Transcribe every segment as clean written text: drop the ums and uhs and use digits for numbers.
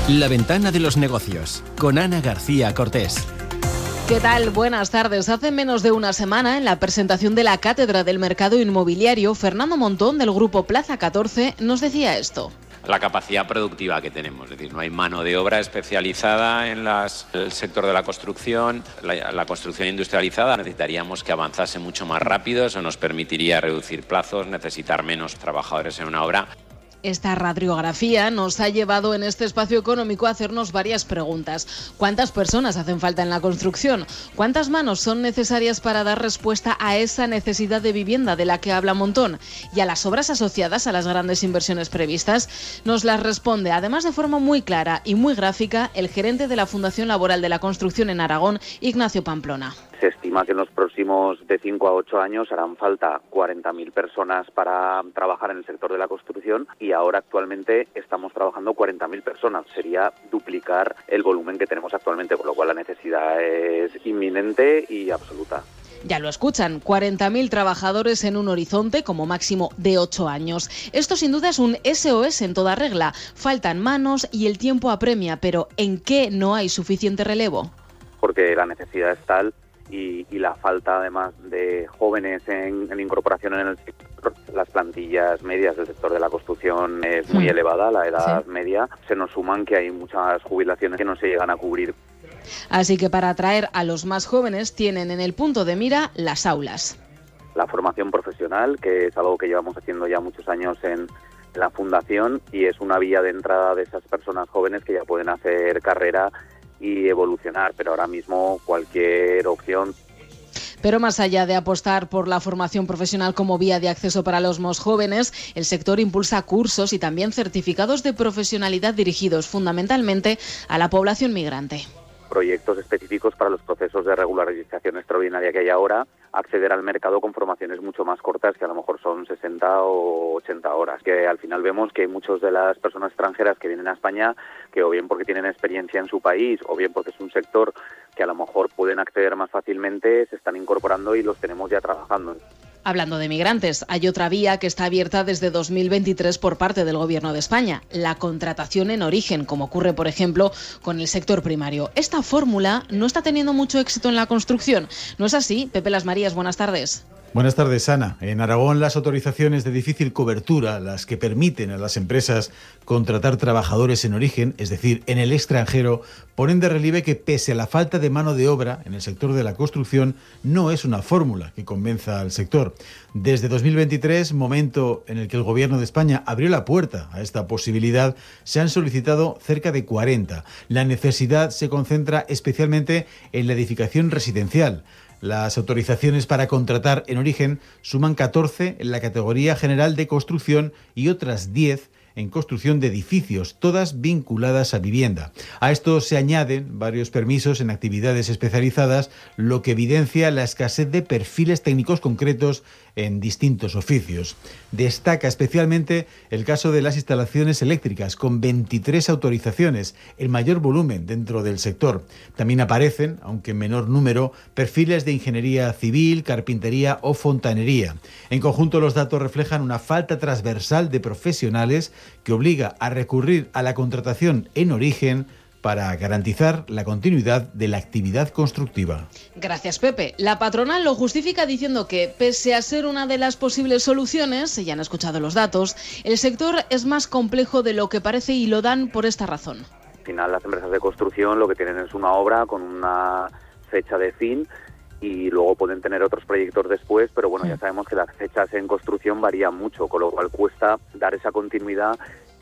La ventana de los negocios, con Ana García Cortés. ¿Qué tal? Buenas tardes. Hace menos de una semana, en la presentación de la Cátedra del Mercado Inmobiliario, Fernando Montón, del grupo Plaza 14, nos decía esto. La capacidad productiva que tenemos, es decir, no hay mano de obra especializada en el sector de la construcción, la construcción industrializada. Necesitaríamos que avanzase mucho más rápido, eso nos permitiría reducir plazos, necesitar menos trabajadores en una obra. Esta radiografía nos ha llevado en este espacio económico a hacernos varias preguntas. ¿Cuántas personas hacen falta en la construcción? ¿Cuántas manos son necesarias para dar respuesta a esa necesidad de vivienda de la que habla Montón? Y a las obras asociadas a las grandes inversiones previstas, nos las responde, además de forma muy clara y muy gráfica, el gerente de la Fundación Laboral de la Construcción en Aragón, Ignacio Pamplona. Se estima que en los próximos de 5 a 8 años harán falta 40.000 personas para trabajar en el sector de la construcción y ahora actualmente estamos trabajando 40.000 personas. Sería duplicar el volumen que tenemos actualmente, con lo cual la necesidad es inminente y absoluta. Ya lo escuchan, 40.000 trabajadores en un horizonte como máximo de 8 años. Esto sin duda es un SOS en toda regla. Faltan manos y el tiempo apremia, pero ¿en qué no hay suficiente relevo? Porque la necesidad es tal y la falta además de jóvenes en incorporación en el sector, las plantillas medias del sector de la construcción es muy elevada, la edad media, se nos suman que hay muchas jubilaciones que no se llegan a cubrir. Así que para atraer a los más jóvenes tienen en el punto de mira las aulas. La formación profesional, que es algo que llevamos haciendo ya muchos años en la Fundación y es una vía de entrada de esas personas jóvenes que ya pueden hacer carrera y evolucionar, pero ahora mismo cualquier opción. Pero más allá de apostar por la formación profesional como vía de acceso para los más jóvenes, el sector impulsa cursos y también certificados de profesionalidad dirigidos fundamentalmente a la población migrante. Proyectos específicos para los procesos de regularización extraordinaria que hay ahora, acceder al mercado con formaciones mucho más cortas que a lo mejor son 60 o 80 horas, que al final vemos que muchas de las personas extranjeras que vienen a España, que o bien porque tienen experiencia en su país o bien porque es un sector que a lo mejor pueden acceder más fácilmente, se están incorporando y los tenemos ya trabajando. Hablando de migrantes, hay otra vía que está abierta desde 2023 por parte del Gobierno de España, la contratación en origen, como ocurre, por ejemplo, con el sector primario. Esta fórmula no está teniendo mucho éxito en la construcción. ¿No es así? Pepe Las Marías, buenas tardes. Buenas tardes, Ana. En Aragón, las autorizaciones de difícil cobertura, las que permiten a las empresas contratar trabajadores en origen, es decir, en el extranjero, ponen de relieve que pese a la falta de mano de obra en el sector de la construcción, no es una fórmula que convenza al sector. Desde 2023, momento en el que el Gobierno de España abrió la puerta a esta posibilidad, se han solicitado cerca de 40. La necesidad se concentra especialmente en la edificación residencial. Las autorizaciones para contratar en origen suman 14 en la categoría general de construcción y otras 10 en construcción de edificios, todas vinculadas a vivienda. A esto se añaden varios permisos en actividades especializadas, lo que evidencia la escasez de perfiles técnicos concretos en distintos oficios. Destaca especialmente el caso de las instalaciones eléctricas, con 23 autorizaciones, el mayor volumen dentro del sector. También aparecen, aunque en menor número, perfiles de ingeniería civil, carpintería o fontanería. En conjunto, los datos reflejan una falta transversal de profesionales que obliga a recurrir a la contratación en origen para garantizar la continuidad de la actividad constructiva. Gracias, Pepe. La patronal lo justifica diciendo que, pese a ser una de las posibles soluciones, ya han escuchado los datos, el sector es más complejo de lo que parece y lo dan por esta razón. Al final, las empresas de construcción lo que tienen es una obra con una fecha de fin y luego pueden tener otros proyectos después, pero bueno, ya sabemos que las fechas en construcción varían mucho, con lo cual cuesta dar esa continuidad.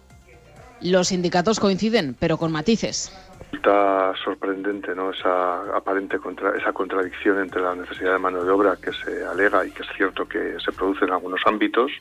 Los sindicatos coinciden, pero con matices. Está sorprendente, ¿no?, esa aparente esa contradicción entre la necesidad de mano de obra que se alega y que es cierto que se produce en algunos ámbitos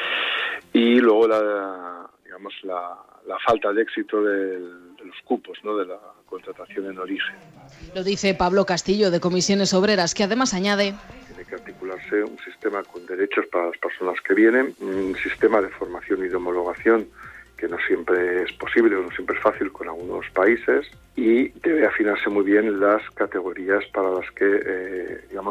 y luego la falta de éxito de los cupos, ¿no?, de la contratación en origen. Lo dice Pablo Castillo, de Comisiones Obreras, que además añade: tiene que articularse un sistema con derechos para las personas que vienen, un sistema de formación y de homologación que no siempre es posible o no siempre es fácil con algunos países, y debe afinarse muy bien las categorías para las que